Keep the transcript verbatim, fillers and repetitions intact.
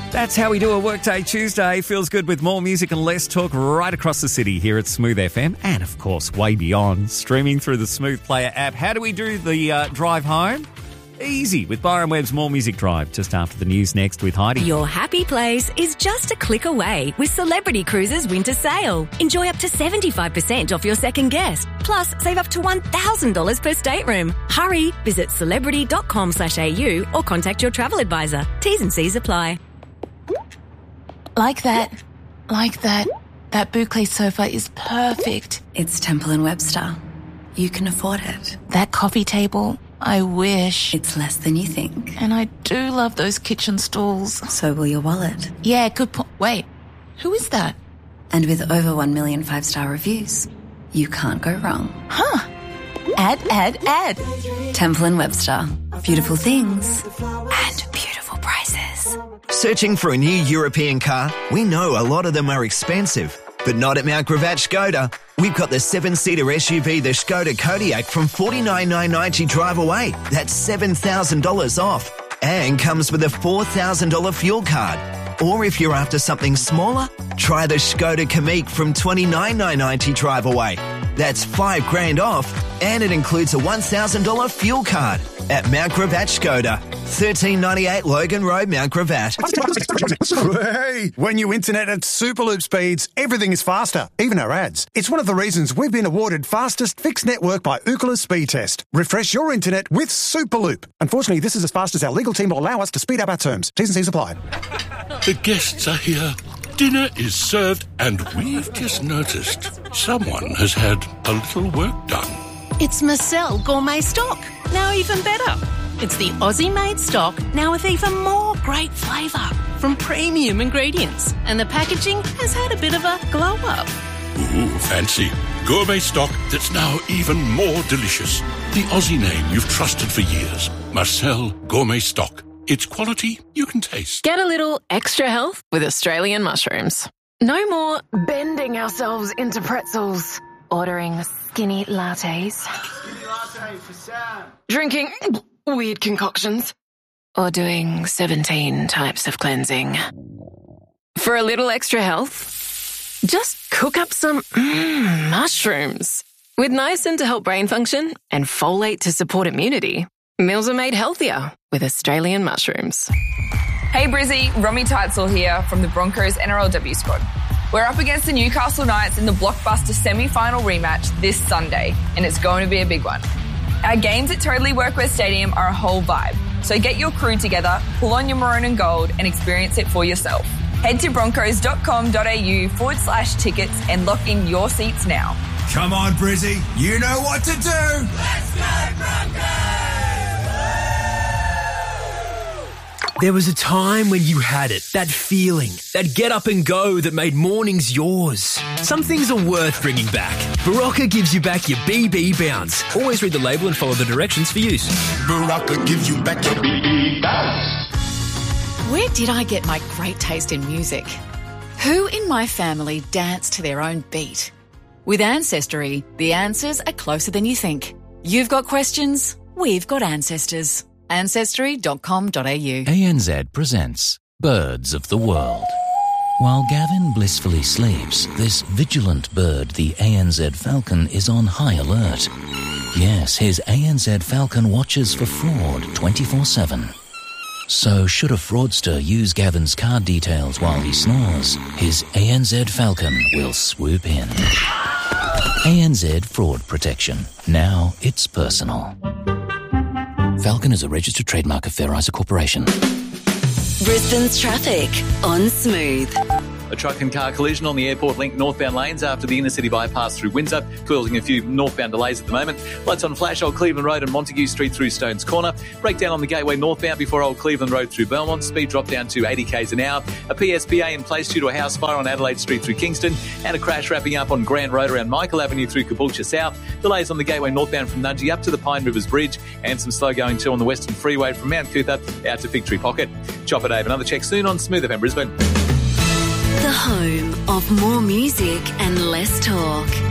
That's how we do a Workday Tuesday. Feels good with more music and less talk right across the city here at Smooth F M and, of course, way beyond, streaming through the Smooth Player app. How do we do the uh, drive home? Easy with Byron Webb's More Music Drive, just after the news next with Heidi. Your happy place is just a click away with Celebrity Cruises Winter Sale. Enjoy up to seventy-five percent off your second guest. Plus, save up to one thousand dollars per stateroom. Hurry, visit celebrity.com slash AU or contact your travel advisor. T's and C's apply. Like that. Like that. That boucle sofa is perfect. It's Temple and Webster. You can afford it. That coffee table, I wish. It's less than you think. And I do love those kitchen stools. So will your wallet. Yeah, good point. Wait, who is that? And with over one million five-star reviews, you can't go wrong. Huh. Add, add, add. Temple and Webster. Beautiful things. And beautiful prices. Searching for a new European car? We know a lot of them are expensive, but not at Mount Gravatt Skoda. We've got the seven-seater S U V, the Skoda Kodiaq, from forty-nine thousand nine hundred ninety drive away. That's seven thousand dollars off. And comes with a four thousand dollars fuel card. Or if you're after something smaller, try the Skoda Kamiq from twenty-nine thousand nine hundred ninety drive away. That's five grand off, and it includes a one thousand dollars fuel card at Mount Gravatt Skoda, thirteen ninety-eight Logan Road, Mount Gravatt. Hey, when you internet at Superloop speeds, everything is faster, even our ads. It's one of the reasons we've been awarded fastest fixed network by Ookla Speed Test. Refresh your internet with Superloop. Unfortunately, this is as fast as our legal team will allow us to speed up our terms. T's and C's apply. The guests are here. Dinner is served, and we've just noticed someone has had a little work done. It's Marcel Gourmet Stock, now even better. It's the Aussie-made stock, now with even more great flavour from premium ingredients. And the packaging has had a bit of a glow-up. Ooh, fancy. Gourmet stock that's now even more delicious. The Aussie name you've trusted for years. Marcel Gourmet Stock. It's quality you can taste. Get a little extra health with Australian mushrooms. No more bending ourselves into pretzels. Ordering skinny lattes. Skinny latte for Sam. Drinking weird concoctions. Or doing seventeen types of cleansing. For a little extra health, just cook up some mm, mushrooms. With niacin to help brain function and folate to support immunity, meals are made healthier with Australian mushrooms. Hey Brizzy, Romy Teitzel here from the Broncos N R L W squad. We're up against the Newcastle Knights in the blockbuster semi-final rematch this Sunday, and it's going to be a big one. Our games at Totally Workwear Stadium are a whole vibe, so get your crew together, pull on your maroon and gold, and experience it for yourself. Head to broncos.com.au forward slash tickets and lock in your seats now. Come on, Brizzy, you know what to do. Let's go, Broncos! There was a time when you had it, that feeling, that get up and go that made mornings yours. Some things are worth bringing back. Barocca gives you back your B B bounce. Always read the label and follow the directions for use. Barocca gives you back your B B bounce. Where did I get my great taste in music? Who in my family danced to their own beat? With Ancestry, the answers are closer than you think. You've got questions, we've got ancestors. ancestry dot com dot a u. A N Z presents Birds of the World. While Gavin blissfully sleeps, this vigilant bird, the A N Z falcon, is on high alert. Yes, his A N Z falcon watches for fraud twenty-four seven. So should a fraudster use Gavin's card details while he snores, his A N Z falcon will swoop in. A N Z Fraud Protection. Now it's personal. Falcon is a registered trademark of Fair Isa Corporation. Brisbane's traffic on Smooth. A truck and car collision on the airport link northbound lanes after the inner city bypass through Windsor, causing a few northbound delays at the moment. Lights on flash Old Cleveland Road and Montague Street through Stones Corner. Breakdown on the Gateway northbound before Old Cleveland Road through Belmont. Speed drop down to eighty k's an hour. A P S P A in place due to a house fire on Adelaide Street through Kingston. And a crash wrapping up on Grand Road around Michael Avenue through Caboolture South. Delays on the Gateway northbound from Nudgee up to the Pine Rivers Bridge. And some slow going too on the Western Freeway from Mount Cootha out to Fig Tree Pocket. Chopper Dave, another check soon on Smooth F M Brisbane. The home of more music and less talk.